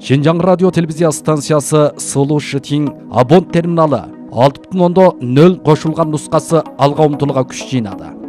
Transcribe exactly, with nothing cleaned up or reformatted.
Шинжаң радио телевизия станциясы Сылу Шытин абонт терминалы алты бүтін оннан нөл қосылған нұсқасы алға ұмтылуға күш жинады.